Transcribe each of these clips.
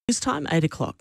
News time, 8 o'clock.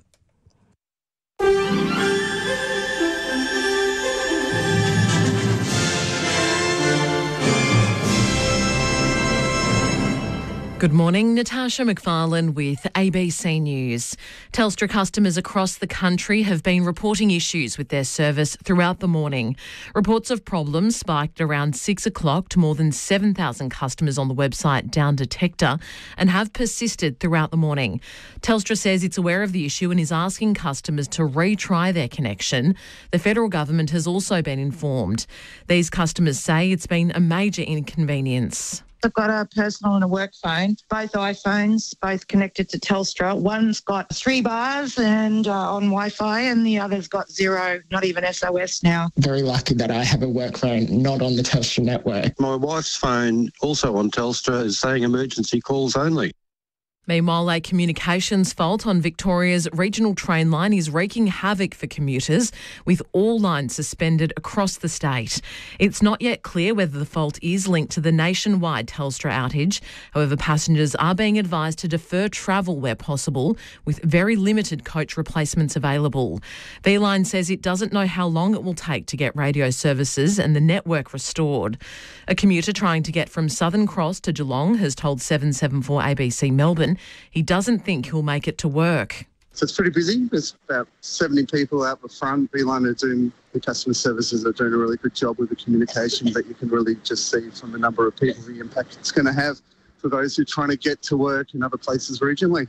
Good morning, Natasha McFarlane with ABC News. Telstra customers across the country have been reporting issues with their service throughout the morning. Reports of problems spiked around 6 o'clock to more than 7,000 customers on the website Down Detector and have persisted throughout the morning. Telstra says it's aware of the issue and is asking customers to retry their connection. The federal government has also been informed. These customers say it's been a major inconvenience. I've got a personal and a work phone, both iPhones, both connected to Telstra. One's got 3 bars and on Wi-Fi, and the other's got 0, not even SOS now. Very lucky that I have a work phone, not on the Telstra network. My wife's phone, also on Telstra, is saying emergency calls only. Meanwhile, a communications fault on Victoria's regional train line is wreaking havoc for commuters, with all lines suspended across the state. It's not yet clear whether the fault is linked to the nationwide Telstra outage. However, passengers are being advised to defer travel where possible, with very limited coach replacements available. V-Line says it doesn't know how long it will take to get radio services and the network restored. A commuter trying to get from Southern Cross to Geelong has told 774 ABC Melbourne he doesn't think he'll make it to work. So it's pretty busy. There's about 70 people out the front. V-Line the customer services are doing a really good job with the communication, but you can really just see from the number of people the impact it's going to have for those who are trying to get to work in other places regionally.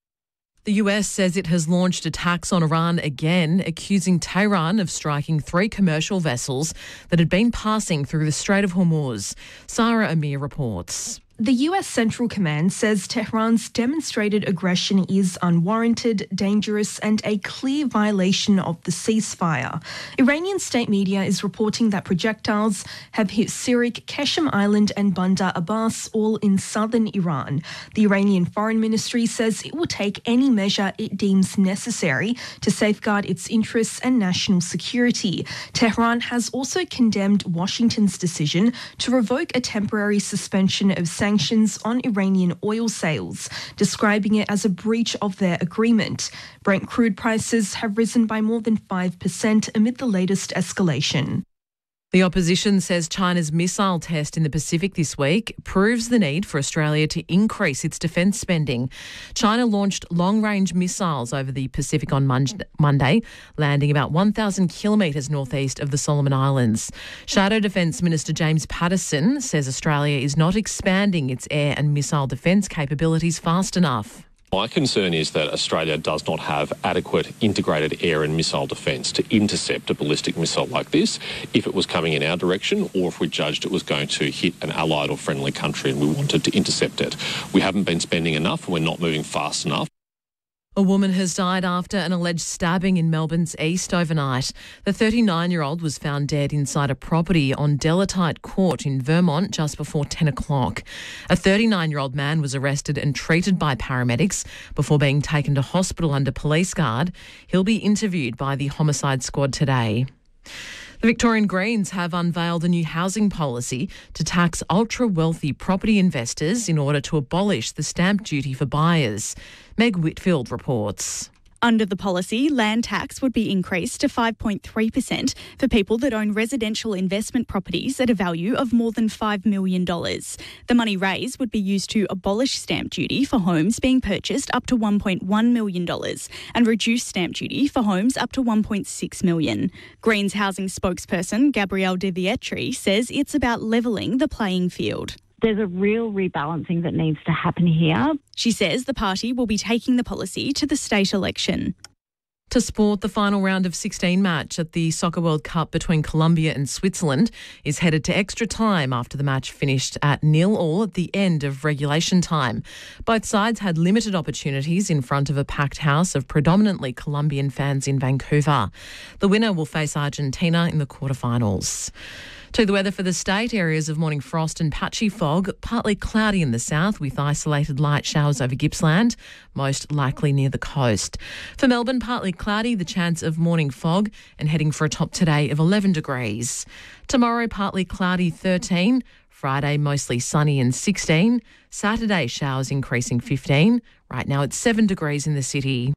The US says it has launched attacks on Iran again, accusing Tehran of striking 3 commercial vessels that had been passing through the Strait of Hormuz. Sarah Amir reports. The US Central Command says Tehran's demonstrated aggression is unwarranted, dangerous and a clear violation of the ceasefire. Iranian state media is reporting that projectiles have hit Sirik, Keshem Island and Bandar Abbas, all in southern Iran. The Iranian Foreign Ministry says it will take any measure it deems necessary to safeguard its interests and national security. Tehran has also condemned Washington's decision to revoke a temporary suspension of sanctions on Iranian oil sales, describing it as a breach of their agreement. Brent crude prices have risen by more than 5% amid the latest escalation. The opposition says China's missile test in the Pacific this week proves the need for Australia to increase its defence spending. China launched long-range missiles over the Pacific on Monday, landing about 1,000 kilometres northeast of the Solomon Islands. Shadow Defence Minister James Patterson says Australia is not expanding its air and missile defence capabilities fast enough. My concern is that Australia does not have adequate integrated air and missile defence to intercept a ballistic missile like this if it was coming in our direction or if we judged it was going to hit an allied or friendly country and we wanted to intercept it. We haven't been spending enough and we're not moving fast enough. A woman has died after an alleged stabbing in Melbourne's east overnight. The 39-year-old was found dead inside a property on Delatite Court in Vermont just before 10 o'clock. A 39-year-old man was arrested and treated by paramedics before being taken to hospital under police guard. He'll be interviewed by the homicide squad today. The Victorian Greens have unveiled a new housing policy to tax ultra-wealthy property investors in order to abolish the stamp duty for buyers. Meg Whitfield reports. Under the policy, land tax would be increased to 5.3% for people that own residential investment properties at a value of more than $5 million. The money raised would be used to abolish stamp duty for homes being purchased up to $1.1 million and reduce stamp duty for homes up to $1.6 million. Greens housing spokesperson Gabrielle De Vietri says it's about levelling the playing field. There's a real rebalancing that needs to happen here. She says the party will be taking the policy to the state election. To sport, the final round of 16 match at the Soccer World Cup between Colombia and Switzerland is headed to extra time after the match finished at 0-0 at the end of regulation time. Both sides had limited opportunities in front of a packed house of predominantly Colombian fans in Vancouver. The winner will face Argentina in the quarterfinals. To the weather for the state, areas of morning frost and patchy fog, partly cloudy in the south with isolated light showers over Gippsland, most likely near the coast. For Melbourne, partly cloudy, the chance of morning fog and heading for a top today of 11 degrees. Tomorrow, partly cloudy 13, Friday mostly sunny and 16, Saturday showers increasing 15, Right now it's 7 degrees in the city.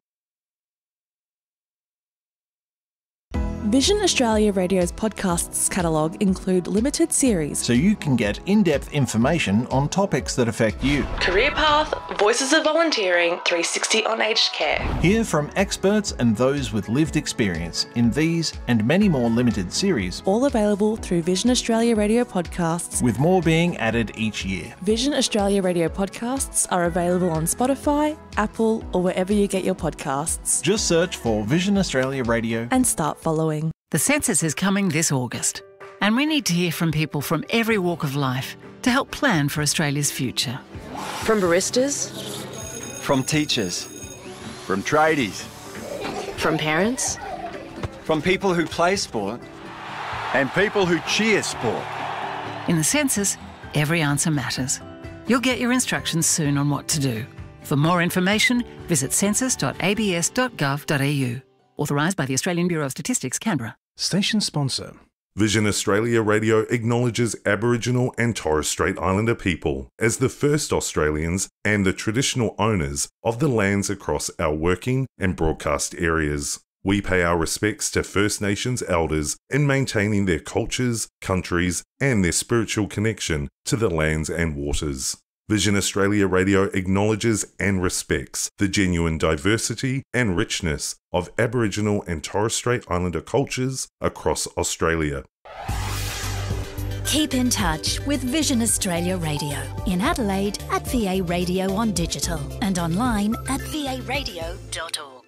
Vision Australia Radio's podcasts catalogue include limited series, so you can get in-depth information on topics that affect you. Career Path, Voices of Volunteering, 360 on Aged Care. Hear from experts and those with lived experience in these and many more limited series. All available through Vision Australia Radio podcasts, with more being added each year. Vision Australia Radio podcasts are available on Spotify, Apple, or wherever you get your podcasts. Just search for Vision Australia Radio and start following. The census is coming this August, and we need to hear from people from every walk of life to help plan for Australia's future. From baristas, from teachers, from tradies, from parents, from people who play sport, and people who cheer sport. In the census, every answer matters. You'll get your instructions soon on what to do. For more information, visit census.abs.gov.au. Authorised by the Australian Bureau of Statistics, Canberra. Station sponsor. Vision Australia Radio acknowledges Aboriginal and Torres Strait Islander people as the first Australians and the traditional owners of the lands across our working and broadcast areas. We pay our respects to First Nations elders in maintaining their cultures, countries, and their spiritual connection to the lands and waters. Vision Australia Radio acknowledges and respects the genuine diversity and richness of Aboriginal and Torres Strait Islander cultures across Australia. Keep in touch with Vision Australia Radio in Adelaide at VA Radio on digital and online at varadio.org.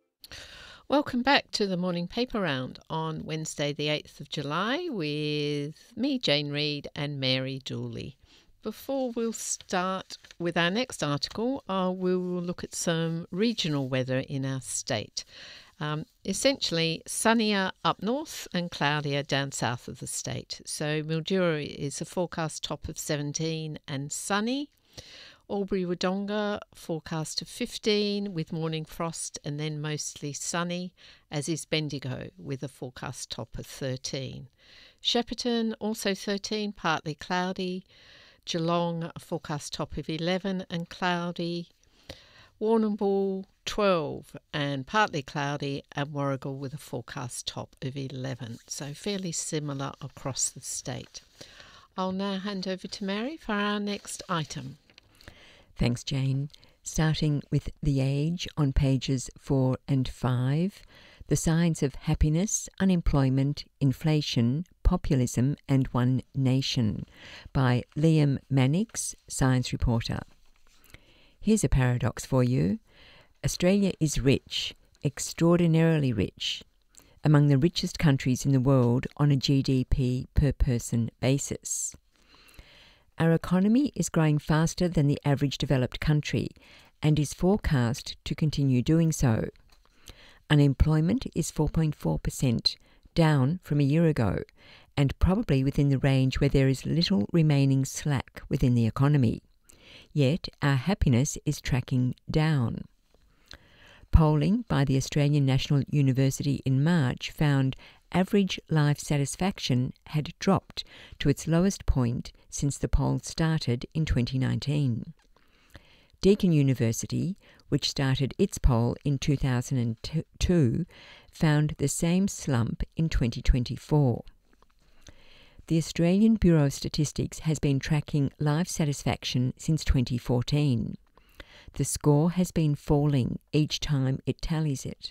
Welcome back to the morning paper round on Wednesday the 8th of July with me, Jane Reid, and Mary Dooley. Before we'll start with our next article, we will look at some regional weather in our state. Essentially, sunnier up north and cloudier down south of the state. So Mildura is a forecast top of 17 and sunny. Albury-Wodonga forecast of 15 with morning frost and then mostly sunny, as is Bendigo with a forecast top of 13. Shepparton also 13, partly cloudy. Geelong, a forecast top of 11 and cloudy. Warrnambool, 12 and partly cloudy, and Warragul with a forecast top of 11. So fairly similar across the state. I'll now hand over to Mary for our next item. Thanks, Jane. Starting with The Age on pages 4 and 5. The Signs of Happiness, Unemployment, Inflation, Populism and One Nation by Liam Mannix, science reporter. Here's a paradox for you. Australia is rich, extraordinarily rich, among the richest countries in the world on a GDP per person basis. Our economy is growing faster than the average developed country and is forecast to continue doing so. Unemployment is 4.4%, down from a year ago, and probably within the range where there is little remaining slack within the economy. Yet our happiness is tracking down. Polling by the Australian National University in March found average life satisfaction had dropped to its lowest point since the poll started in 2019. Deakin University, which started its poll in 2002, found the same slump in 2024. The Australian Bureau of Statistics has been tracking life satisfaction since 2014. The score has been falling each time it tallies it.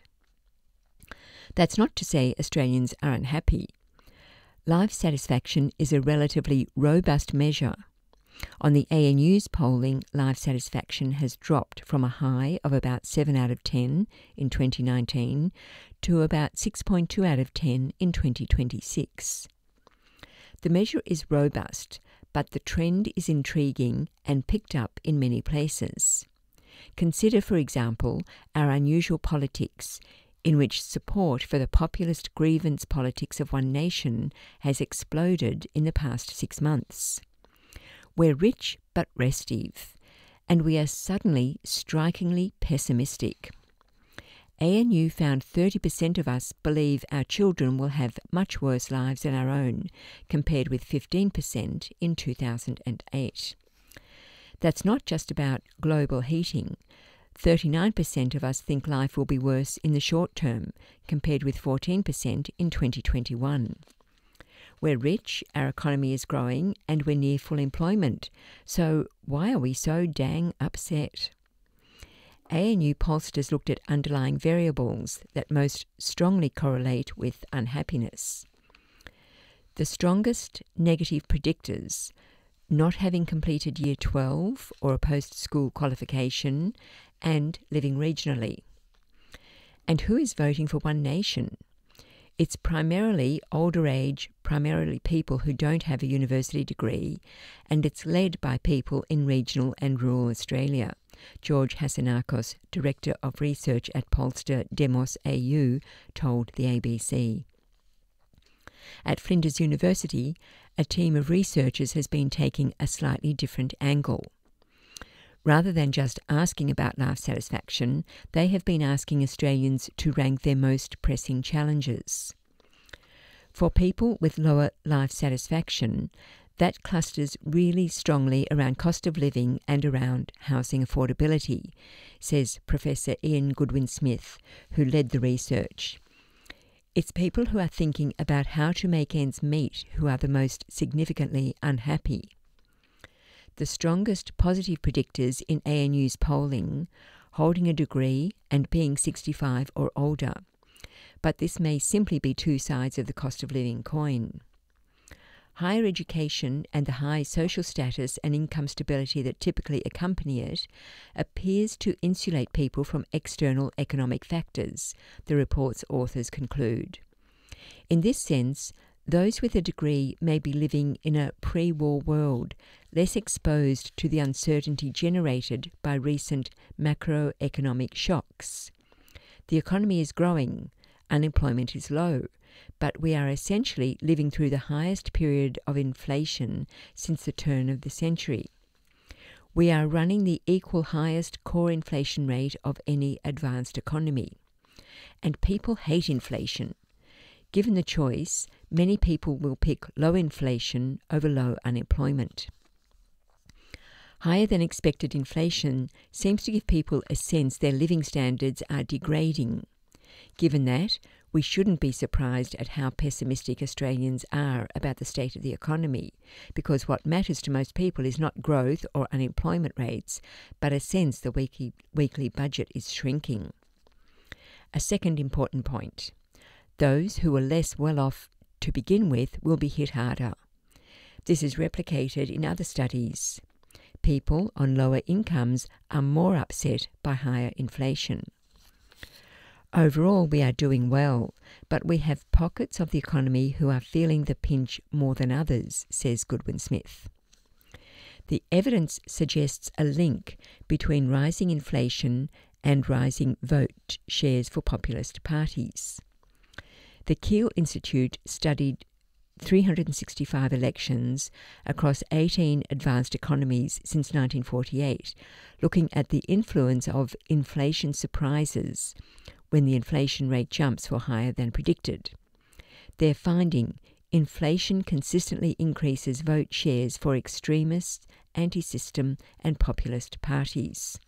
That's not to say Australians are unhappy. Life satisfaction is a relatively robust measure. On the ANU's polling, life satisfaction has dropped from a high of about 7 out of 10 in 2019 to about 6.2 out of 10 in 2026. The measure is robust, but the trend is intriguing and picked up in many places. Consider, for example, our unusual politics, in which support for the populist grievance politics of One Nation has exploded in the past 6 months. We're rich but restive, and we are suddenly strikingly pessimistic. ANU found 30% of us believe our children will have much worse lives than our own, compared with 15% in 2008. That's not just about global heating. 39% of us think life will be worse in the short term, compared with 14% in 2021. We're rich, our economy is growing, and we're near full employment. So why are we so dang upset? ANU pollsters looked at underlying variables that most strongly correlate with unhappiness. The strongest negative predictors: not having completed Year 12 or a post-school qualification, and living regionally. And who is voting for One Nation? It's primarily older age, primarily people who don't have a university degree, and it's led by people in regional and rural Australia. George Hasanakos, Director of Research at pollster Demos AU, told the ABC. At Flinders University, a team of researchers has been taking a slightly different angle. Rather than just asking about life satisfaction, they have been asking Australians to rank their most pressing challenges. For people with lower life satisfaction, that clusters really strongly around cost of living and around housing affordability, says Professor Ian Goodwin-Smith, who led the research. It's people who are thinking about how to make ends meet who are the most significantly unhappy. The strongest positive predictors in ANU's polling: holding a degree and being 65 or older. But this may simply be two sides of the cost of living coin. Higher education and the high social status and income stability that typically accompany it appears to insulate people from external economic factors, the report's authors conclude. In this sense, those with a degree may be living in a pre-war world, less exposed to the uncertainty generated by recent macroeconomic shocks. The economy is growing, unemployment is low, but we are essentially living through the highest period of inflation since the turn of the century. We are running the equal highest core inflation rate of any advanced economy. And people hate inflation. Given the choice, many people will pick low inflation over low unemployment. Higher than expected inflation seems to give people a sense their living standards are degrading. Given that, we shouldn't be surprised at how pessimistic Australians are about the state of the economy, because what matters to most people is not growth or unemployment rates, but a sense the weekly budget is shrinking. A second important point: those who are less well off to begin with will be hit harder. This is replicated in other studies. People on lower incomes are more upset by higher inflation. Overall, we are doing well, but we have pockets of the economy who are feeling the pinch more than others, says Goodwin-Smith. The evidence suggests a link between rising inflation and rising vote shares for populist parties. The Keele Institute studied 365 elections across 18 advanced economies since 1948, looking at the influence of inflation surprises when the inflation rate jumps were higher than predicted. Their finding: inflation consistently increases vote shares for extremist, anti-system and populist parties.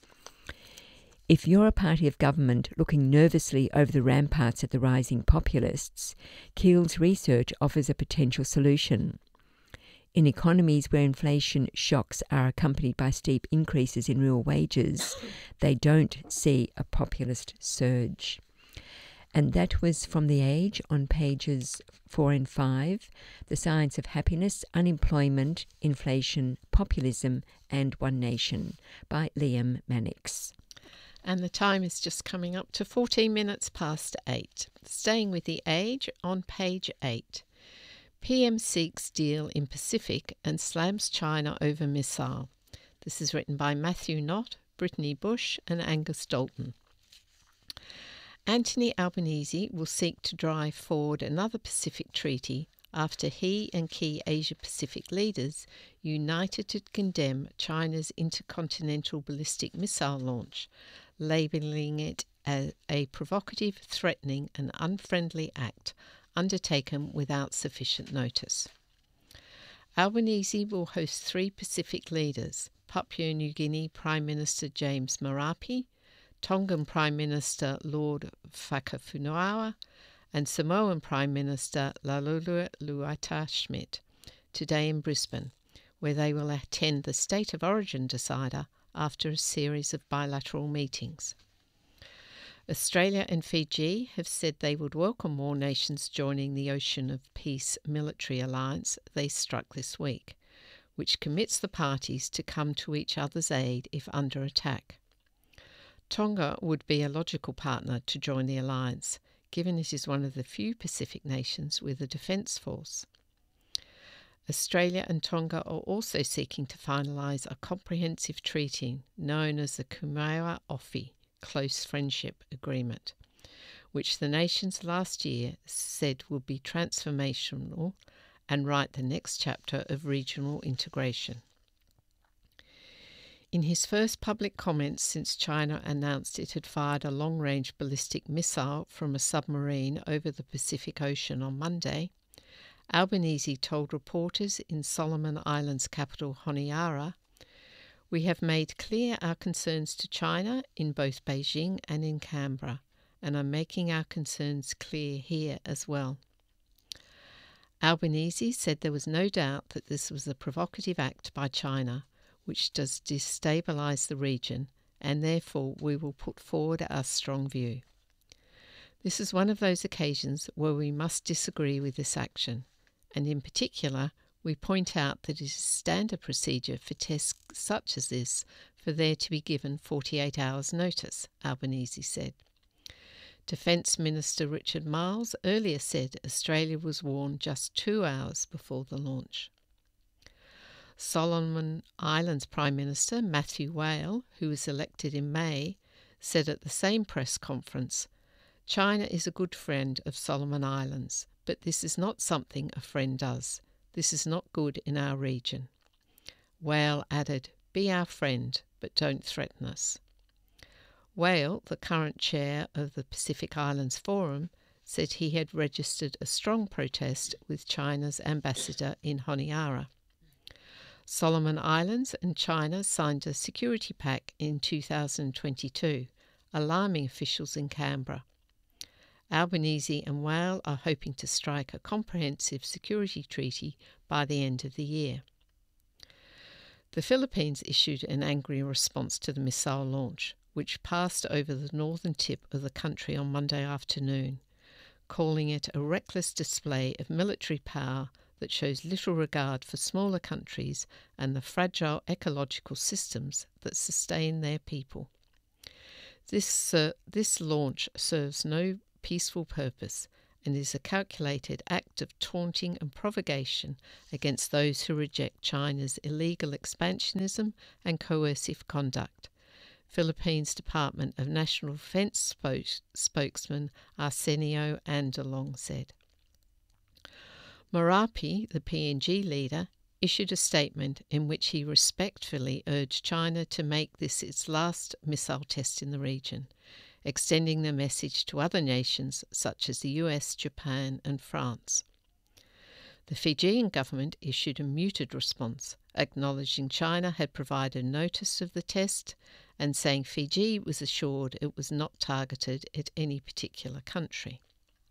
If you're a party of government looking nervously over the ramparts at the rising populists, Keele's research offers a potential solution. In economies where inflation shocks are accompanied by steep increases in real wages, they don't see a populist surge. And that was from The Age on pages 4 and 5, The Science of Happiness, Unemployment, Inflation, Populism and One Nation by Liam Mannix. And the time is just coming up to 14 minutes past 8. Staying with The Age on page 8. PM seeks deal in Pacific and slams China over missile. This is written by Matthew Knott, Brittany Bush and Angus Dalton. Anthony Albanese will seek to drive forward another Pacific treaty after he and key Asia-Pacific leaders united to condemn China's intercontinental ballistic missile launch, labelling it as a provocative, threatening and unfriendly act undertaken without sufficient notice. Albanese will host 3 Pacific leaders: Papua New Guinea Prime Minister James Marape, Tongan Prime Minister Lord Whakafunaua, and Samoan Prime Minister Lalulua Luata-Schmidt today in Brisbane, where they will attend the State of Origin decider after a series of bilateral meetings. Australia and Fiji have said they would welcome more nations joining the Ocean of Peace military alliance they struck this week, which commits the parties to come to each other's aid if under attack. Tonga would be a logical partner to join the alliance, given it is one of the few Pacific nations with a defence force. Australia and Tonga are also seeking to finalise a comprehensive treaty known as the Kumaoa-Ofi Close Friendship Agreement, which the nations last year said will be transformational and write the next chapter of regional integration. In his first public comments since China announced it had fired a long-range ballistic missile from a submarine over the Pacific Ocean on Monday, Albanese told reporters in Solomon Islands' capital Honiara, "We have made clear our concerns to China in both Beijing and in Canberra, and are making our concerns clear here as well." Albanese said there was no doubt that this was a provocative act by China, which does destabilise the region, and therefore we will put forward our strong view. This is one of those occasions where we must disagree with this action, and in particular, we point out that it is standard procedure for tests such as this for there to be given 48 hours notice, Albanese said. Defence Minister Richard Marles earlier said Australia was warned just 2 hours before the launch. Solomon Islands Prime Minister Matthew Whale, who was elected in May, said at the same press conference, "China is a good friend of Solomon Islands, but this is not something a friend does. This is not good in our region." Whale added, "Be our friend, but don't threaten us." Whale, the current chair of the Pacific Islands Forum, said he had registered a strong protest with China's ambassador in Honiara. Solomon Islands and China signed a security pact in 2022, alarming officials in Canberra. Albanese and Whale are hoping to strike a comprehensive security treaty by the end of the year. The Philippines issued an angry response to the missile launch, which passed over the northern tip of the country on Monday afternoon, calling it a reckless display of military power that shows little regard for smaller countries and the fragile ecological systems that sustain their people. This launch serves no peaceful purpose and is a calculated act of taunting and provocation against those who reject China's illegal expansionism and coercive conduct, Philippines Department of National Defense spokesman Arsenio Andalong said. Marape, the PNG leader, issued a statement in which he respectfully urged China to make this its last missile test in the region, extending the message to other nations such as the US, Japan and France. The Fijian government issued a muted response, acknowledging China had provided notice of the test and saying Fiji was assured it was not targeted at any particular country.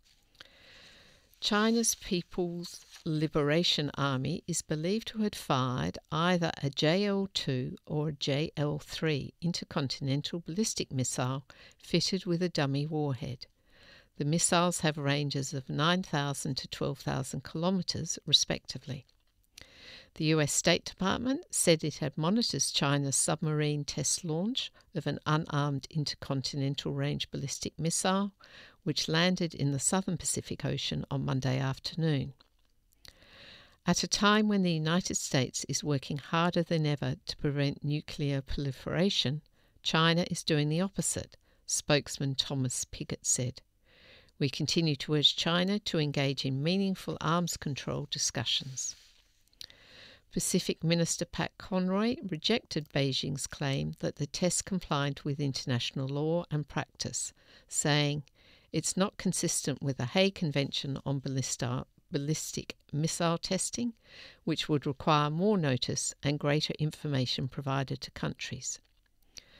China's People's Liberation Army is believed to have fired either a JL-2 or a JL-3 intercontinental ballistic missile fitted with a dummy warhead. The missiles have ranges of 9,000 to 12,000 kilometres, respectively. The US State Department said it had monitored China's submarine test launch of an unarmed intercontinental range ballistic missile, which landed in the southern Pacific Ocean on Monday afternoon. At a time when the United States is working harder than ever to prevent nuclear proliferation, China is doing the opposite, spokesman Thomas Piggott said. We continue to urge China to engage in meaningful arms control discussions. Pacific Minister Pat Conroy rejected Beijing's claim that the test complied with international law and practice, saying, "It's not consistent with the Hague Convention on ballistic missile testing, which would require more notice and greater information provided to countries."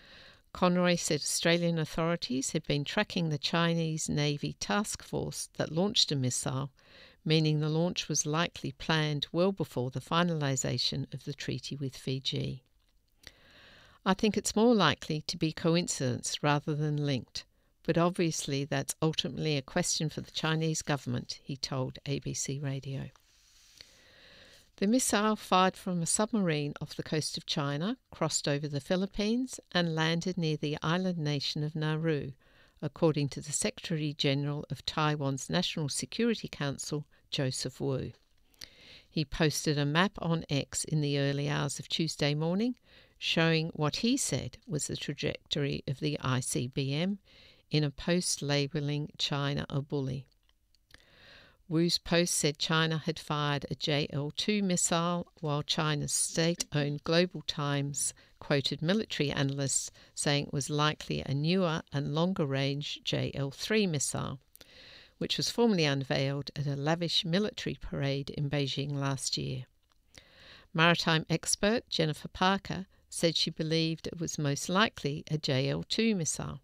Conroy said Australian authorities had been tracking the Chinese Navy task force that launched a missile, meaning the launch was likely planned well before the finalisation of the treaty with Fiji. I think it's more likely to be coincidence rather than linked, but obviously that's ultimately a question for the Chinese government, he told ABC Radio. The missile, fired from a submarine off the coast of China, crossed over the Philippines and landed near the island nation of Nauru, according to the Secretary-General of Taiwan's National Security Council, Joseph Wu. He posted a map on X in the early hours of Tuesday morning, showing what he said was the trajectory of the ICBM in a post labelling China a bully. Wu's post said China had fired a JL-2 missile, while China's state-owned Global Times quoted military analysts saying it was likely a newer and longer-range JL-3 missile, which was formally unveiled at a lavish military parade in Beijing last year. Maritime expert Jennifer Parker said she believed it was most likely a JL-2 missile.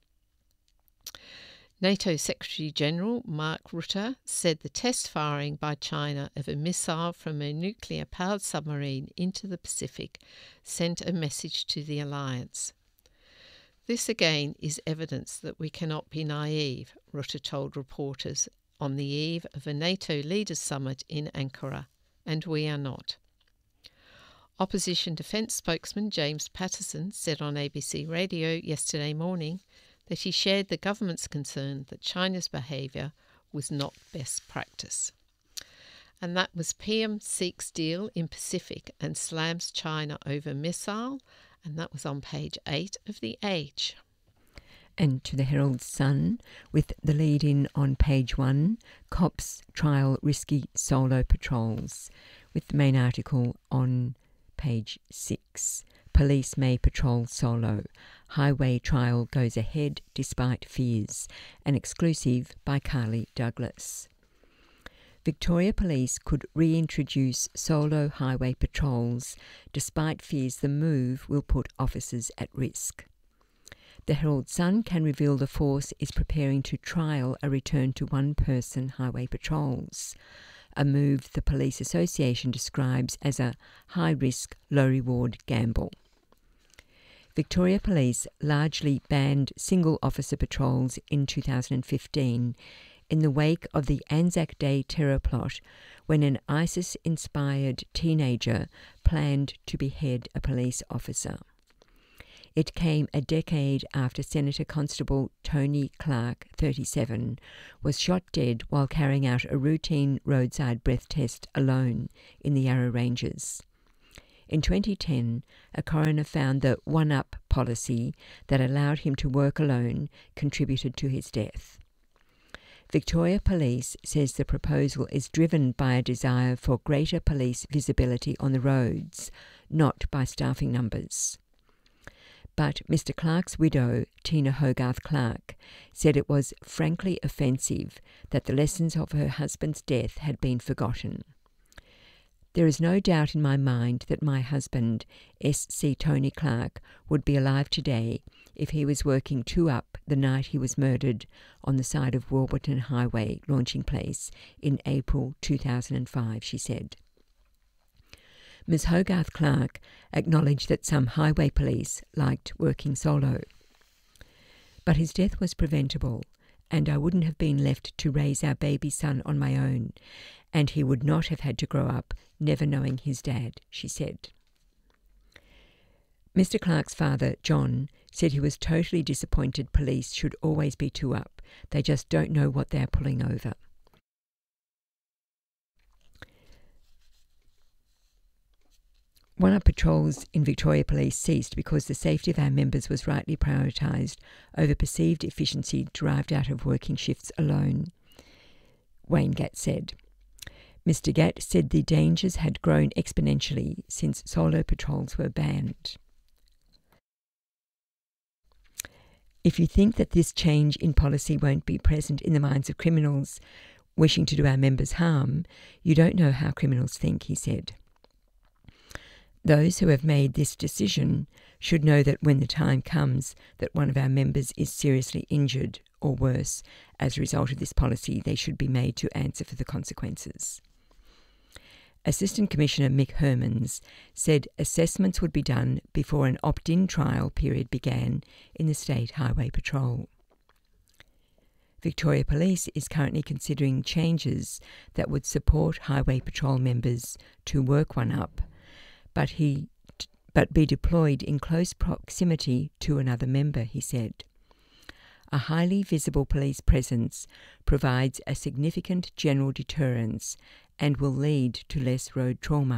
NATO Secretary-General Mark Rutte said the test firing by China of a missile from a nuclear-powered submarine into the Pacific sent a message to the alliance. This again is evidence that we cannot be naive, Rutte told reporters on the eve of a NATO leaders' summit in Ankara, and we are not. Opposition Defence spokesman James Patterson said on ABC Radio yesterday morning that he shared the government's concern that China's behaviour was not best practice. And that was PM seeks deal in Pacific and slams China over missile, and that was on page 8 of The Age. And to the Herald Sun, with the lead-in on page 1, Cops Trial Risky Solo Patrols, with the main article on page 6. Police may patrol solo. Highway trial goes ahead despite fears. An exclusive by Carly Douglas. Victoria Police could reintroduce solo highway patrols despite fears the move will put officers at risk. The Herald Sun can reveal the force is preparing to trial a return to one-person highway patrols, a move the Police Association describes as a high-risk, low-reward gamble. Victoria Police largely banned single-officer patrols in 2015 in the wake of the Anzac Day terror plot when an ISIS-inspired teenager planned to behead a police officer. It came a decade after Senator Constable Tony Clark, 37, was shot dead while carrying out a routine roadside breath test alone in the Yarra Ranges. In 2010, a coroner found the one-up policy that allowed him to work alone contributed to his death. Victoria Police says the proposal is driven by a desire for greater police visibility on the roads, not by staffing numbers. But Mr. Clark's widow, Tina Hogarth Clark, said it was frankly offensive that the lessons of her husband's death had been forgotten. There is no doubt in my mind that my husband, S.C. Tony Clark, would be alive today if he was working 2UP the night he was murdered on the side of Warburton Highway launching place in April 2005, she said. Ms. Hogarth Clark acknowledged that some highway police liked working solo. But his death was preventable, and I wouldn't have been left to raise our baby son on my own, and he would not have had to grow up never knowing his dad, she said. Mr. Clark's father, John, said he was totally disappointed police should always be 2UP. They just don't know what they're pulling over. One-up patrols in Victoria Police ceased because the safety of our members was rightly prioritised over perceived efficiency derived out of working shifts alone, Wayne Gatt said. Mr. Gatt said the dangers had grown exponentially since solo patrols were banned. If you think that this change in policy won't be present in the minds of criminals wishing to do our members harm, you don't know how criminals think, he said. Those who have made this decision should know that when the time comes that one of our members is seriously injured or worse as a result of this policy, they should be made to answer for the consequences. Assistant Commissioner Mick Hermans said assessments would be done before an opt-in trial period began in the State Highway Patrol. Victoria Police is currently considering changes that would support Highway Patrol members to work one up, but be deployed in close proximity to another member, he said. A highly visible police presence provides a significant general deterrence and will lead to less road trauma.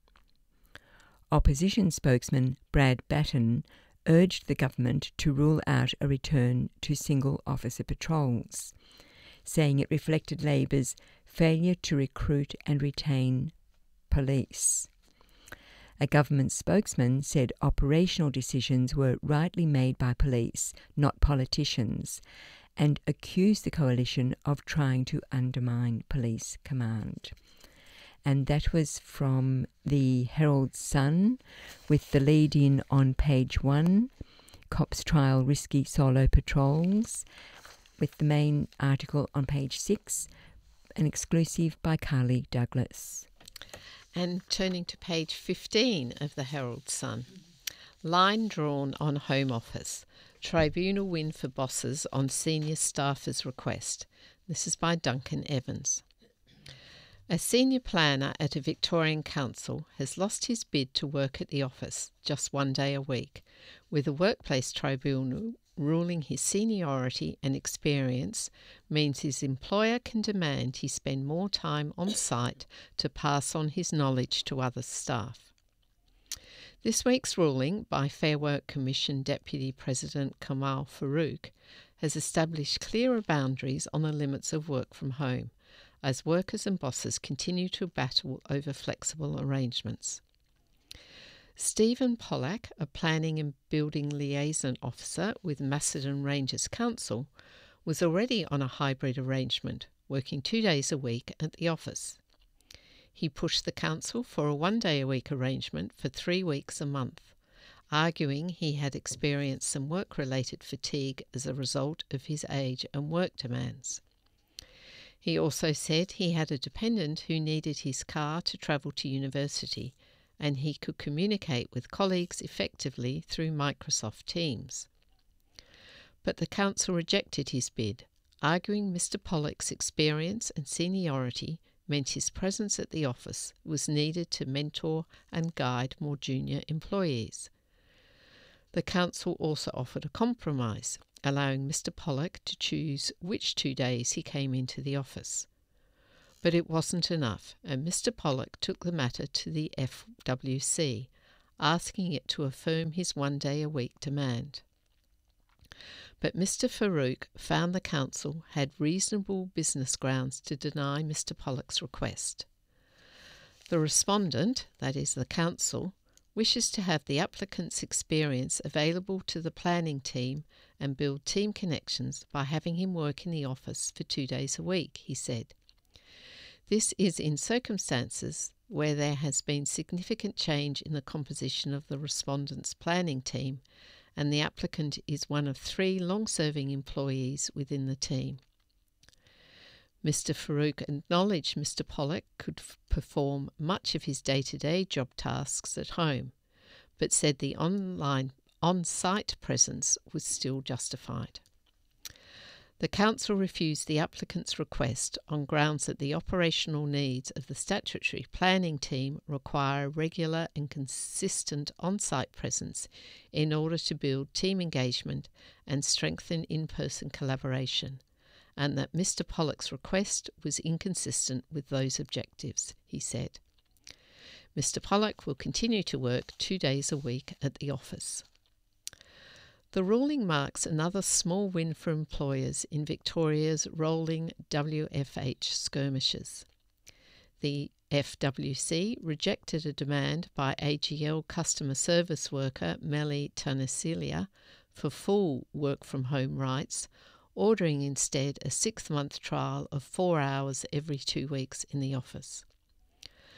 Opposition spokesman Brad Batten urged the government to rule out a return to single officer patrols, saying it reflected Labor's failure to recruit and retain police. A government spokesman said operational decisions were rightly made by police, not politicians, and accused the coalition of trying to undermine police command. And that was from the Herald Sun, with the lead-in on page 1, Cops Trial Risky Solo Patrols, with the main article on page 6, an exclusive by Carly Douglas. And turning to page 15 of the Herald Sun, line drawn on Home Office. Tribunal win for bosses on senior staffers' request. This is by Duncan Evans. A senior planner at a Victorian council has lost his bid to work at the office just one day a week, with a workplace tribunal ruling his seniority and experience means his employer can demand he spend more time on site to pass on his knowledge to other staff. This week's ruling by Fair Work Commission Deputy President Kamal Farouk has established clearer boundaries on the limits of work from home, as workers and bosses continue to battle over flexible arrangements. Stephen Pollack, a Planning and Building Liaison Officer with Macedon Rangers Council, was already on a hybrid arrangement, working 2 days a week at the office. He pushed the council for a 1 day a week arrangement for 3 weeks a month, arguing he had experienced some work-related fatigue as a result of his age and work demands. He also said he had a dependent who needed his car to travel to university, and he could communicate with colleagues effectively through Microsoft Teams. But the council rejected his bid, arguing Mr. Pollack's experience and seniority meant his presence at the office was needed to mentor and guide more junior employees. The council also offered a compromise, allowing Mr. Pollack to choose which 2 days he came into the office. But it wasn't enough, and Mr. Pollack took the matter to the FWC, asking it to affirm his 1 day a week demand. But Mr. Farouk found the council had reasonable business grounds to deny Mr. Pollack's request. The respondent, that is the council, wishes to have the applicant's experience available to the planning team and build team connections by having him work in the office for 2 days a week, he said. This is in circumstances where there has been significant change in the composition of the respondent's planning team, and the applicant is one of 3 long-serving employees within the team. Mr. Farouk acknowledged Mr. Pollack could perform much of his day-to-day job tasks at home, but said the on-site presence was still justified. The council refused the applicant's request on grounds that the operational needs of the statutory planning team require a regular and consistent on-site presence in order to build team engagement and strengthen in-person collaboration, and that Mr. Pollack's request was inconsistent with those objectives, he said. Mr. Pollack will continue to work 2 days a week at the office. The ruling marks another small win for employers in Victoria's rolling WFH skirmishes. The FWC rejected a demand by AGL customer service worker Melly Tanasilia for full work-from-home rights, ordering instead a 6-month trial of 4 hours every 2 weeks in the office.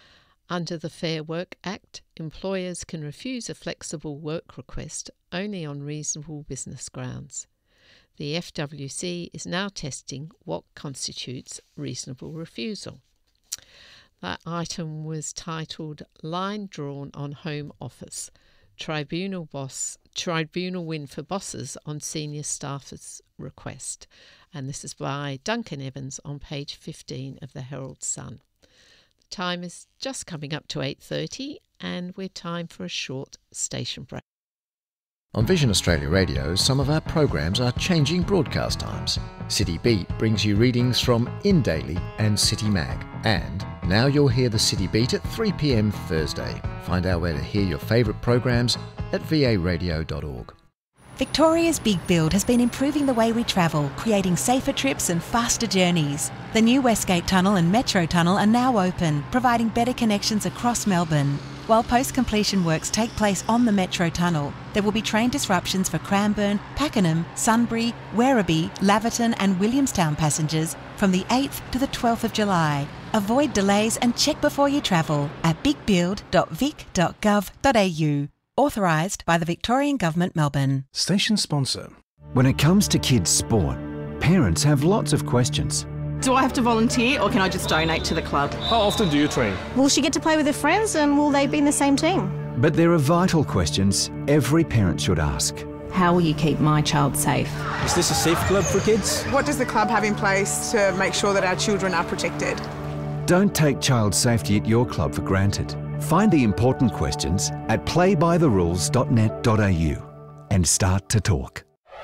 Under the Fair Work Act, employers can refuse a flexible work request only on reasonable business grounds. The FWC is now testing what constitutes reasonable refusal. That item was titled Line Drawn on Home Office, Tribunal Win for Bosses on Senior Staffers Request. And this is by Duncan Evans on page 15 of the Herald Sun. The time is just coming up to 8:30 and we're time for a short station break. On Vision Australia Radio, some of our programs are changing broadcast times. City Beat brings you readings from In Daily and City Mag. And now you'll hear the City Beat at 3 p.m. Thursday. Find out where to hear your favourite programs at varadio.org. Victoria's Big Build has been improving the way we travel, creating safer trips and faster journeys. The new Westgate Tunnel and Metro Tunnel are now open, providing better connections across Melbourne. While post-completion works take place on the Metro Tunnel, there will be train disruptions for Cranbourne, Pakenham, Sunbury, Werribee, Laverton and Williamstown passengers from the 8th to the 12th of July. Avoid delays and check before you travel at bigbuild.vic.gov.au. Authorised by the Victorian Government, Melbourne. Station sponsor. When it comes to kids' sport, parents have lots of questions. Do I have to volunteer or can I just donate to the club? How often do you train? Will she get to play with her friends and will they be in the same team? But there are vital questions every parent should ask. How will you keep my child safe? Is this a safe club for kids? What does the club have in place to make sure that our children are protected? Don't take child safety at your club for granted. Find the important questions at playbytherules.net.au and start to talk.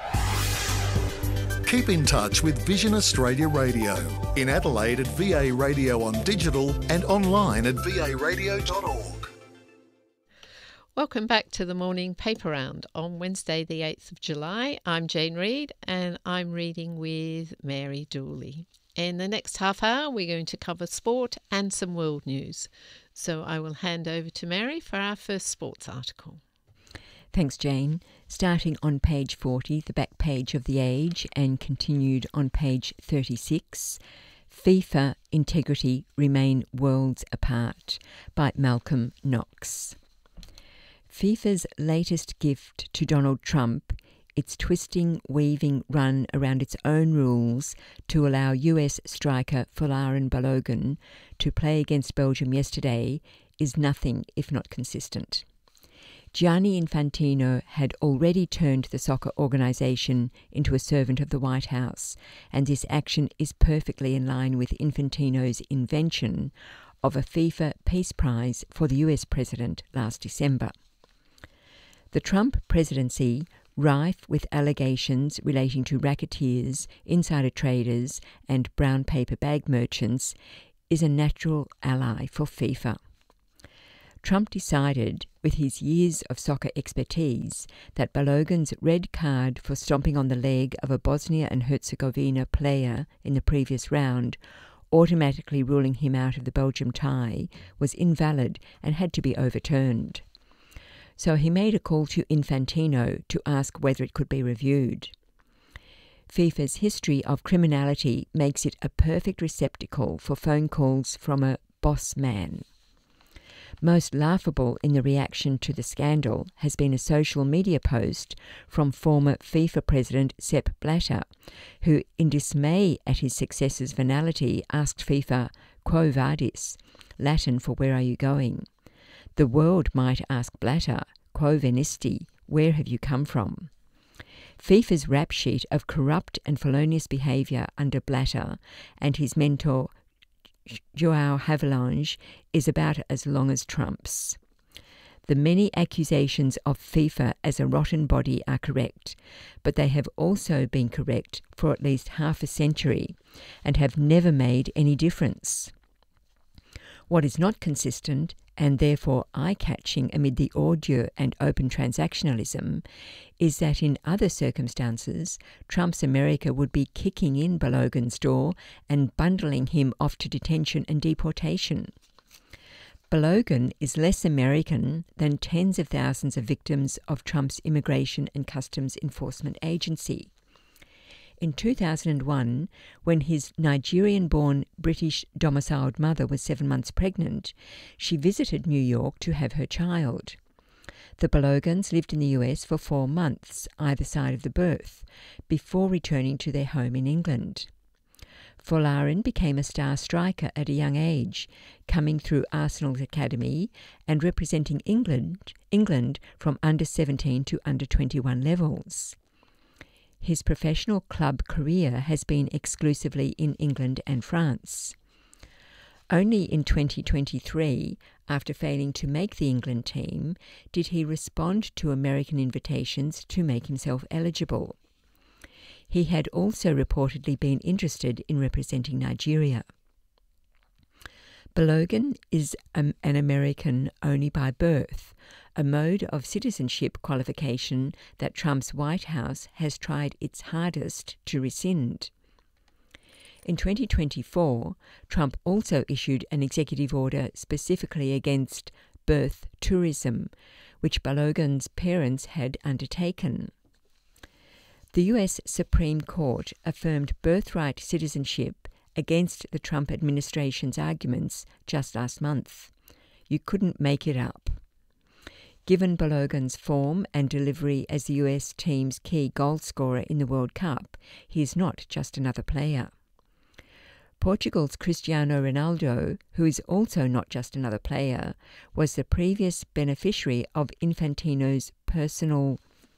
Keep in touch with Vision Australia Radio. In Adelaide at VA Radio on digital and online at varadio.org. Welcome back to the morning paper round on Wednesday the 8th of July. I'm Jane Reid and I'm reading with Mary Dooley. In the next half hour we're going to cover sport and some world news. So I will hand over to Mary for our first sports article. Thanks, Jane. Starting on page 40, the back page of The Age, and continued on page 36, FIFA integrity remain worlds apart, by Malcolm Knox. FIFA's latest gift to Donald Trump, its twisting, weaving run around its own rules to allow US striker Folarin Balogun to play against Belgium yesterday, is nothing if not consistent. Gianni Infantino had already turned the soccer organisation into a servant of the White House, and this action is perfectly in line with Infantino's invention of a FIFA Peace Prize for the US president last December. The Trump presidency, rife with allegations relating to racketeers, insider traders and brown paper bag merchants, is a natural ally for FIFA. Trump decided, with his years of soccer expertise, that Balogun's red card for stomping on the leg of a Bosnia and Herzegovina player in the previous round, automatically ruling him out of the Belgium tie, was invalid and had to be overturned. So he made a call to Infantino to ask whether it could be reviewed. FIFA's history of criminality makes it a perfect receptacle for phone calls from a boss man. Most laughable in the reaction to the scandal has been a social media post from former FIFA president Sepp Blatter, who, in dismay at his successor's venality, asked FIFA, "Quo vadis?" Latin for "Where are you going?" The world might ask Blatter, "Quo venisti?" Where have you come from? FIFA's rap sheet of corrupt and felonious behaviour under Blatter and his mentor João Havelange is about as long as Trump's. The many accusations of FIFA as a rotten body are correct, but they have also been correct for at least half a century and have never made any difference. What is not consistent, and therefore eye-catching amid the ordure and open transactionalism, is that in other circumstances, Trump's America would be kicking in Balogun's door and bundling him off to detention and deportation. Balogun is less American than tens of thousands of victims of Trump's Immigration and Customs Enforcement Agency. In 2001, when his Nigerian-born British-domiciled mother was 7 months pregnant, she visited New York to have her child. The Balogans lived in the US for 4 months, either side of the birth, before returning to their home in England. Folarin became a star striker at a young age, coming through Arsenal's academy and representing England from under 17 to under 21 levels. His professional club career has been exclusively in England and France. Only in 2023, after failing to make the England team, did he respond to American invitations to make himself eligible. He had also reportedly been interested in representing Nigeria. Balogun is an American only by birth, a mode of citizenship qualification that Trump's White House has tried its hardest to rescind. In 2024, Trump also issued an executive order specifically against birth tourism, which Balogun's parents had undertaken. The US Supreme Court affirmed birthright citizenship against the Trump administration's arguments just last month. You couldn't make it up. Given Balogun's form and delivery as the US team's key goal scorer in the World Cup, he is not just another player. Portugal's Cristiano Ronaldo, who is also not just another player, was the previous beneficiary of Infantino's personal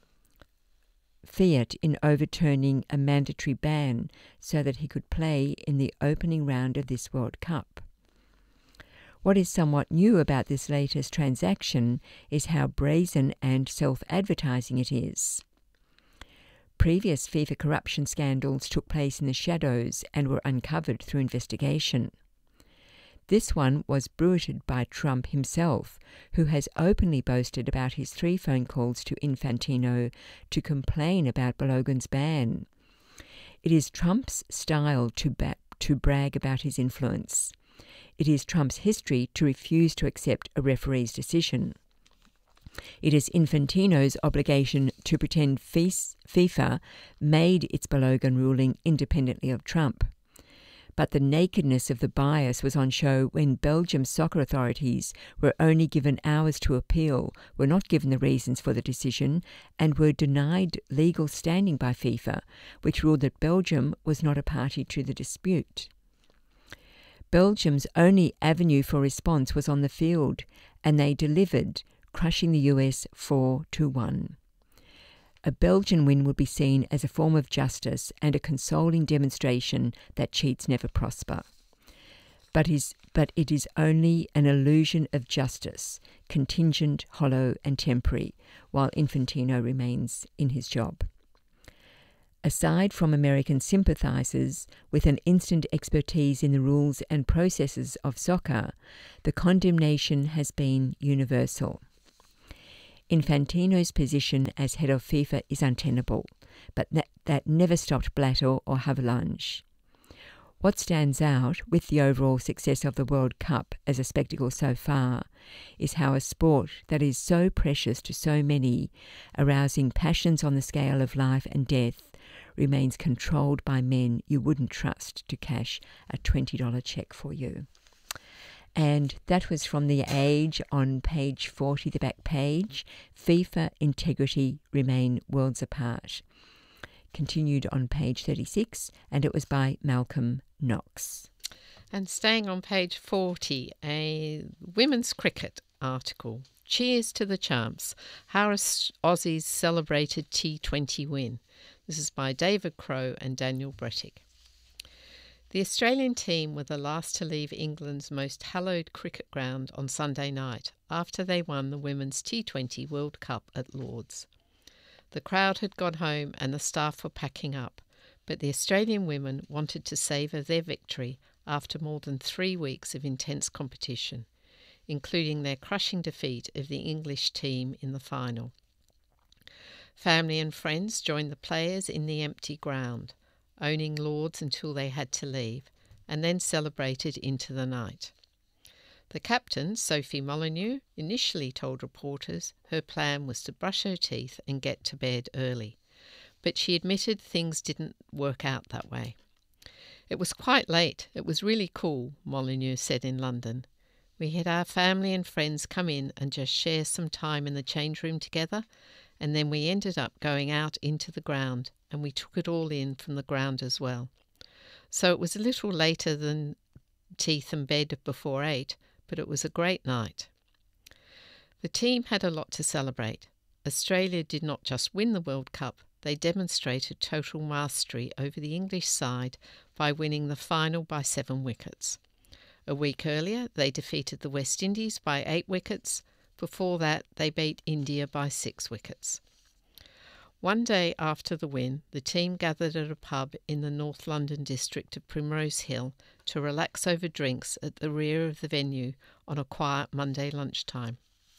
fiat in overturning a mandatory ban so that he could play in the opening round of this World Cup. What is somewhat new about this latest transaction is how brazen and self-advertising it is. Previous FIFA corruption scandals took place in the shadows and were uncovered through investigation. This one was bruited by Trump himself, who has openly boasted about his 3 phone calls to Infantino to complain about Balogun's ban. It is Trump's style to brag about his influence. It is Trump's history to refuse to accept a referee's decision. It is Infantino's obligation to pretend FIFA made its Balogun ruling independently of Trump. But the nakedness of the bias was on show when Belgium's soccer authorities were only given hours to appeal, were not given the reasons for the decision, and were denied legal standing by FIFA, which ruled that Belgium was not a party to the dispute. Belgium's only avenue for response was on the field, and they delivered, crushing the US 4-1. A Belgian win would be seen as a form of justice and a consoling demonstration that cheats never prosper. But it is only an illusion of justice, contingent, hollow and temporary, while Infantino remains in his job. Aside from American sympathisers with an instant expertise in the rules and processes of soccer, the condemnation has been universal. Infantino's position as head of FIFA is untenable, but that never stopped Blatter or Havelange. What stands out with the overall success of the World Cup as a spectacle so far is how a sport that is so precious to so many, arousing passions on the scale of life and death, remains controlled by men you wouldn't trust to cash a $20 cheque for you. And that was from The Age on page 40, the back page. FIFA integrity remain worlds apart. Continued on page 36, and it was by Malcolm Knox. And staying on page 40, a women's cricket article. Cheers to the champs. How Aussies celebrated T20 win. This is by David Crowe and Daniel Brettig. The Australian team were the last to leave England's most hallowed cricket ground on Sunday night after they won the Women's T20 World Cup at Lord's. The crowd had gone home and the staff were packing up, but the Australian women wanted to savour their victory after more than 3 weeks of intense competition, including their crushing defeat of the English team in the final. Family and friends joined the players in the empty ground, owning Lord's until they had to leave, and then celebrated into the night. The captain, Sophie Molyneux, initially told reporters her plan was to brush her teeth and get to bed early. but she admitted things didn't work out that way. It was quite late. It was really cool, Molyneux said in London. We had our family and friends come in and just share some time in the change room together, and then we ended up going out into the ground, and we took it all in from the ground as well. So it was a little later than teeth and bed before 8, but it was a great night. The team had a lot to celebrate. Australia did not just win the World Cup, they demonstrated total mastery over the English side by winning the final by 7 wickets. A week earlier, they defeated the West Indies by 8 wickets. Before that, they beat India by 6 wickets. One day after the win, the team gathered at a pub in the North London district of Primrose Hill to relax over drinks at the rear of the venue on a quiet Monday lunchtime.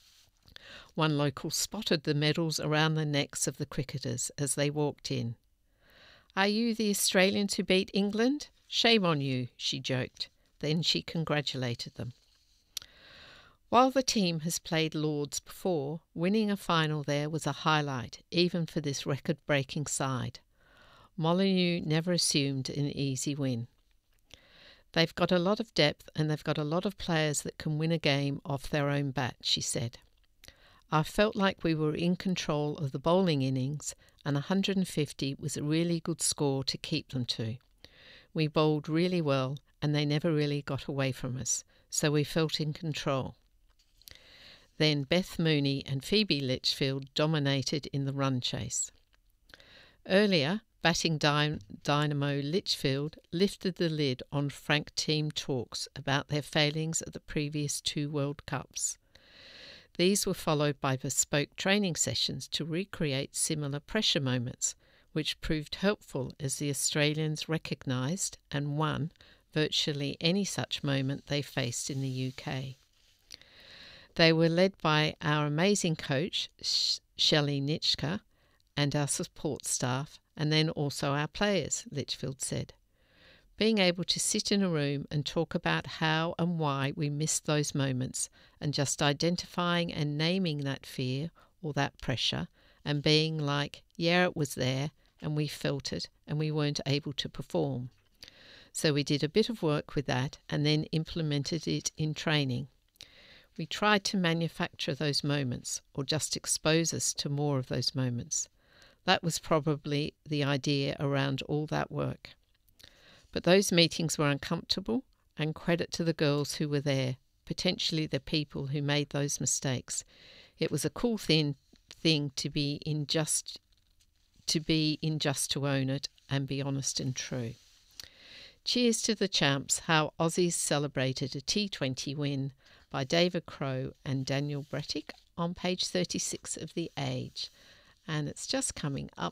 One local spotted the medals around the necks of the cricketers as they walked in. "Are you the Australians who beat England? Shame on you," she joked. Then she congratulated them. While the team has played Lords before, winning a final there was a highlight, even for this record-breaking side. Molyneux never assumed an easy win. They've got a lot of depth and they've got a lot of players that can win a game off their own bat, she said. I felt like we were in control of the bowling innings, and 150 was a really good score to keep them to. We bowled really well and they never really got away from us, so we felt in control. Then Beth Mooney and Phoebe Litchfield dominated in the run chase. Earlier, batting dynamo Litchfield lifted the lid on frank team talks about their failings at the previous 2 World Cups. These were followed by bespoke training sessions to recreate similar pressure moments, which proved helpful as the Australians recognised and won virtually any such moment they faced in the UK. They were led by our amazing coach, Shelley Nitschke, and our support staff, and then also our players, Litchfield said. Being able to sit in a room and talk about how and why we missed those moments, and just identifying and naming that fear or that pressure, and being like, yeah, it was there, and we felt it, and we weren't able to perform. So we did a bit of work with that and then implemented it in training. We tried to manufacture those moments, or just expose us to more of those moments. That was probably the idea around all that work. But those meetings were uncomfortable, and credit to the girls who were there, potentially the people who made those mistakes. It was a cool thing to be in just to own it and be honest and true. Cheers to the champs, how Aussies celebrated a T20 win by David Crowe and Daniel Brettick on page 36 of The Age. And it's just coming up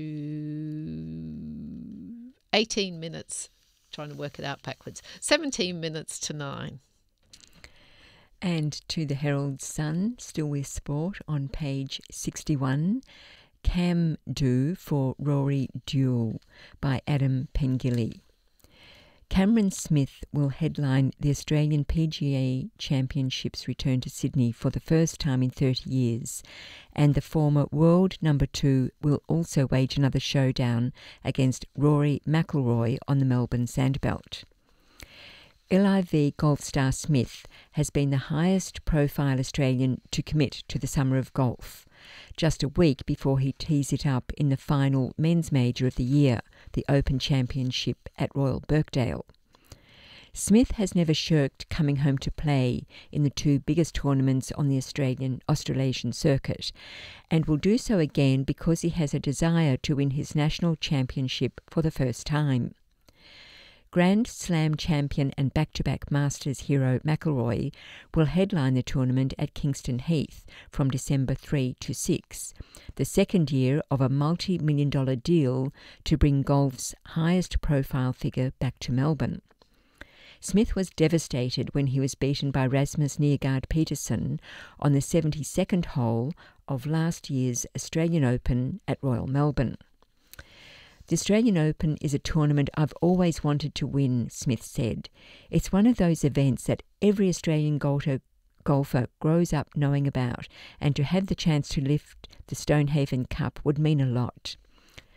to 18 minutes, trying to work it out backwards, 17 minutes to 9. And to the Herald Sun, still with sport, on page 61, Cam Do for Rory Duel by Adam Pengilly. Cameron Smith will headline the Australian PGA Championships return to Sydney for the first time in 30 years, and the former world number 2 will also wage another showdown against Rory McIlroy on the Melbourne Sandbelt. LIV golf star Smith has been the highest profile Australian to commit to the summer of golf, just a week before he tees it up in the final men's major of the year, the Open Championship at Royal Birkdale. Smith has never shirked coming home to play in the 2 biggest tournaments on the Australasian circuit, and will do so again because he has a desire to win his national championship for the first time. Grand Slam champion and back-to-back Masters hero McIlroy will headline the tournament at Kingston Heath from December 3 to 6, the second year of a multi-million-dollar deal to bring golf's highest profile figure back to Melbourne. Smith was devastated when he was beaten by Rasmus Nørgaard Petersen on the 72nd hole of last year's Australian Open at Royal Melbourne. The Australian Open is a tournament I've always wanted to win, Smith said. It's one of those events that every Australian golfer grows up knowing about, and to have the chance to lift the Stonehaven Cup would mean a lot.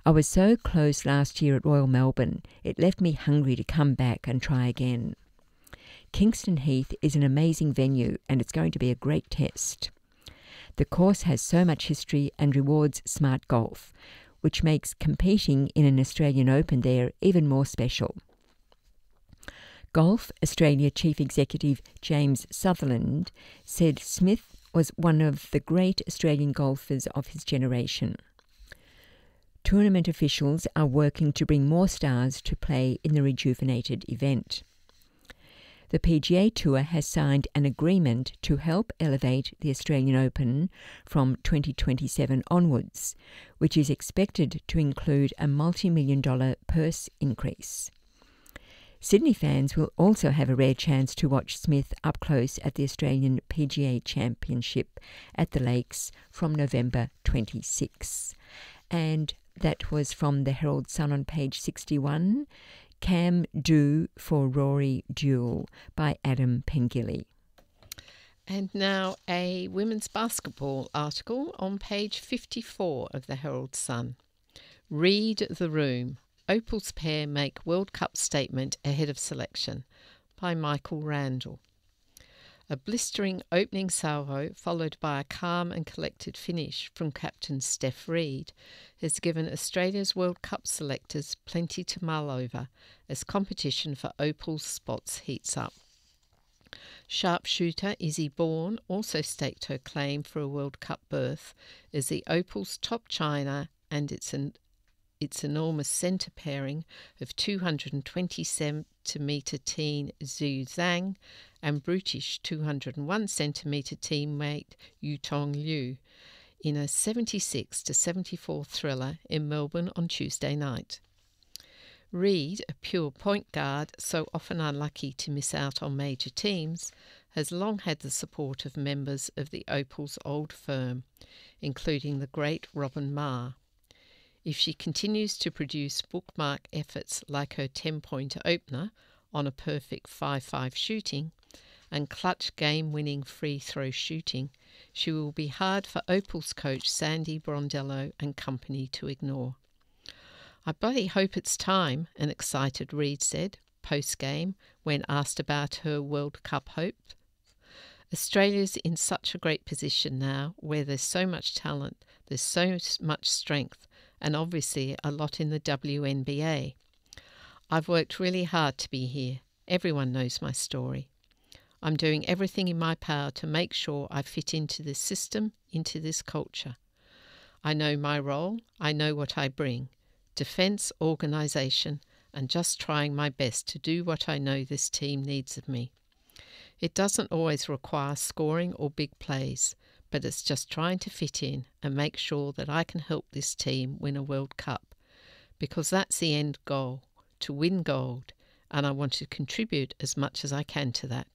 I was so close last year at Royal Melbourne, it left me hungry to come back and try again. Kingston Heath is an amazing venue and it's going to be a great test. The course has so much history and rewards smart golf, which makes competing in an Australian Open there even more special. Golf Australia Chief Executive James Sutherland said Smith was one of the great Australian golfers of his generation. Tournament officials are working to bring more stars to play in the rejuvenated event. The PGA Tour has signed an agreement to help elevate the Australian Open from 2027 onwards, which is expected to include a multi-million-dollar purse increase. Sydney fans will also have a rare chance to watch Smith up close at the Australian PGA Championship at the Lakes from November 26. And that was from the Herald Sun on page 61. Cam Do for Rory Duel by Adam Pengilly. And now a women's basketball article on page 54 of the Herald Sun. Read the room. Opal's pair make World Cup statement ahead of selection by Michael Randall. A blistering opening salvo followed by a calm and collected finish from captain Steph Reid has given Australia's World Cup selectors plenty to mull over as competition for Opal's spots heats up. Sharpshooter Izzy Bourne also staked her claim for a World Cup berth as the Opal's top chiner and its enormous centre pairing of 220cm teen Zhu Zhang and brutish 201cm teammate Yutong Liu in a 76-74 thriller in Melbourne on Tuesday night. Reid, a pure point guard so often unlucky to miss out on major teams, has long had the support of members of the Opal's old firm, including the great Robin Marr. If she continues to produce bookmark efforts like her 10-point opener on a perfect 5-5 shooting and clutch game-winning free-throw shooting, she will be hard for Opal's coach Sandy Brondello and company to ignore. "I bloody hope it's time," an excited Reid said, post-game, when asked about her World Cup hope. "Australia's in such a great position now where there's so much talent, there's so much strength, and obviously a lot in the WNBA. I've worked really hard to be here. Everyone knows my story. I'm doing everything in my power to make sure I fit into this system, into this culture. I know my role, I know what I bring. Defence, organisation, and just trying my best to do what I know this team needs of me. It doesn't always require scoring or big plays, but it's just trying to fit in and make sure that I can help this team win a World Cup, because that's the end goal, to win gold, and I want to contribute as much as I can to that."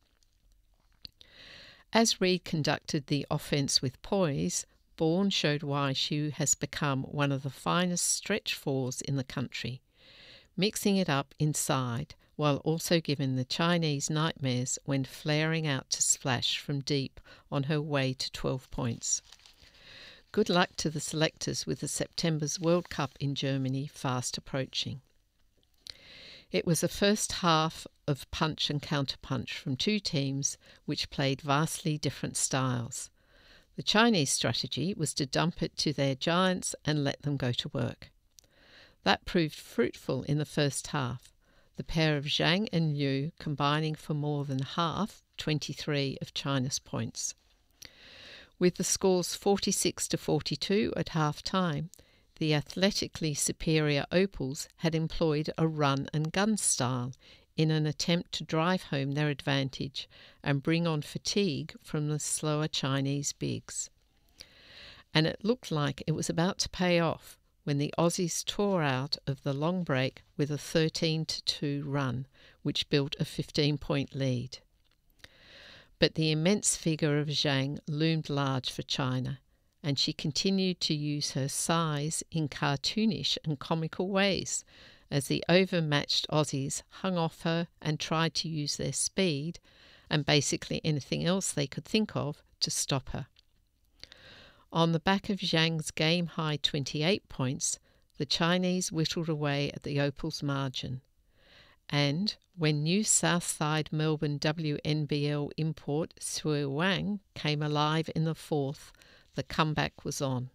As Reid conducted the offence with poise, Bourne showed why she has become one of the finest stretch fours in the country, mixing it up inside while also giving the Chinese nightmares when flaring out to splash from deep on her way to 12 points. Good luck to the selectors with the September's World Cup in Germany fast approaching. It was a first half of punch and counterpunch from two teams which played vastly different styles. The Chinese strategy was to dump it to their giants and let them go to work. That proved fruitful in the first half, the pair of Zhang and Liu combining for more than half, 23 of China's points. With the scores 46-42 at half-time, the athletically superior Opals had employed a run-and-gun style in an attempt to drive home their advantage and bring on fatigue from the slower Chinese bigs. And it looked like it was about to pay off when the Aussies tore out of the long break with a 13-2 run, which built a 15-point lead. But the immense figure of Zhang loomed large for China, and she continued to use her size in cartoonish and comical ways, as the overmatched Aussies hung off her and tried to use their speed, and basically anything else they could think of, to stop her. On the back of Zhang's game-high 28 points, the Chinese whittled away at the Opal's margin. And when new Southside Melbourne WNBL import Sui Wang came alive in the fourth, the comeback was on.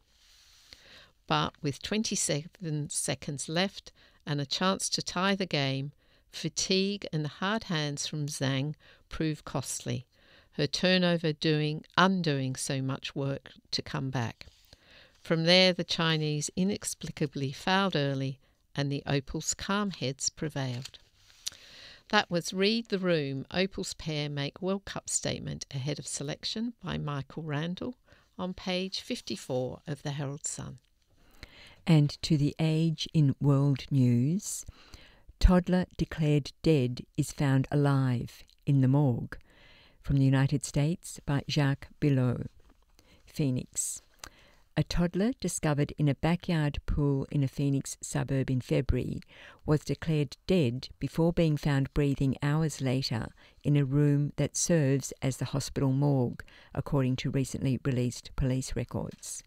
But with 27 seconds left and a chance to tie the game, fatigue and hard hands from Zhang proved costly, her turnover undoing so much work to come back. From there, the Chinese inexplicably fouled early and the Opals' calm heads prevailed. That was Read the Room, Opals pair make World Cup statement ahead of selection by Michael Randall on page 54 of the Herald Sun. And to The Age in world news, toddler declared dead is found alive in the morgue. From the United States by Jacques Billot. Phoenix. A toddler discovered in a backyard pool in a Phoenix suburb in February was declared dead before being found breathing hours later in a room that serves as the hospital morgue, according to recently released police records.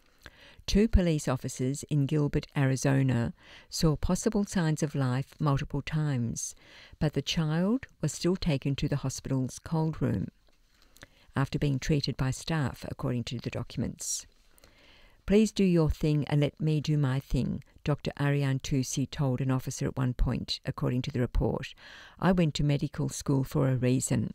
2 police officers in Gilbert, Arizona, saw possible signs of life multiple times, but the child was still taken to the hospital's cold room after being treated by staff, according to the documents. "Please do your thing and let me do my thing," Dr. Ariane Tusi told an officer at one point, according to the report. "I went to medical school for a reason."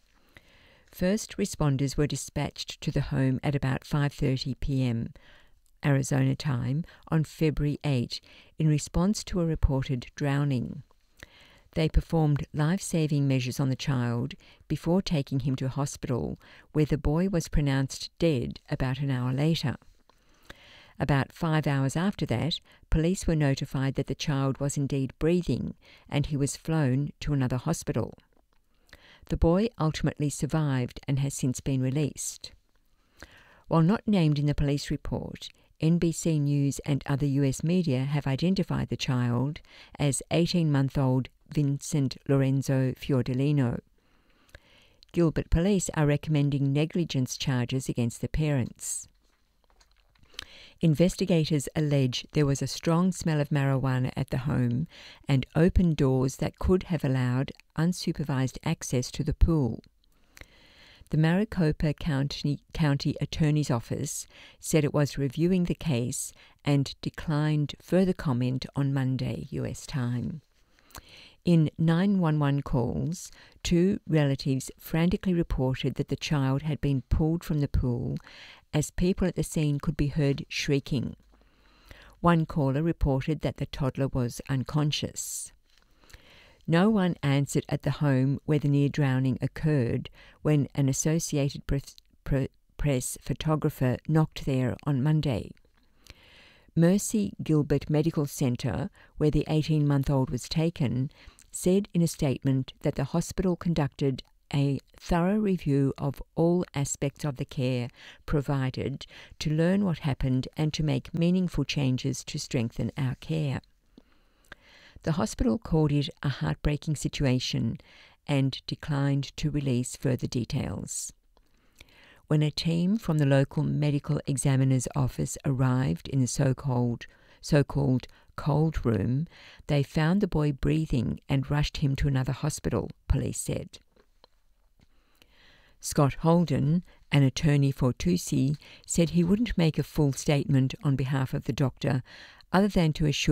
First responders were dispatched to the home at about 5:30 p.m. Arizona time on February 8 in response to a reported drowning. They performed life-saving measures on the child before taking him to hospital, where the boy was pronounced dead about an hour later. About 5 hours after that, police were notified that the child was indeed breathing and he was flown to another hospital. The boy ultimately survived and has since been released. While not named in the police report, NBC News and other US media have identified the child as 18-month-old Vincent Lorenzo Fiordolino. Gilbert police are recommending negligence charges against the parents. Investigators allege there was a strong smell of marijuana at the home and open doors that could have allowed unsupervised access to the pool. The Maricopa County Attorney's Office said it was reviewing the case and declined further comment on Monday, US time. In 911 calls, 2 relatives frantically reported that the child had been pulled from the pool as people at the scene could be heard shrieking. One caller reported that the toddler was unconscious. No one answered at the home where the near drowning occurred when an Associated Press photographer knocked there on Monday. Mercy Gilbert Medical Center, where the 18-month-old was taken, said in a statement that the hospital conducted a thorough review of all aspects of the care provided to learn what happened and to make meaningful changes to strengthen our care. The hospital called it a heartbreaking situation and declined to release further details. When a team from the local medical examiner's office arrived in the so-called cold room, they found the boy breathing and rushed him to another hospital, police said. Scott Holden, an attorney for Tusi, said he wouldn't make a full statement on behalf of the doctor other than to assure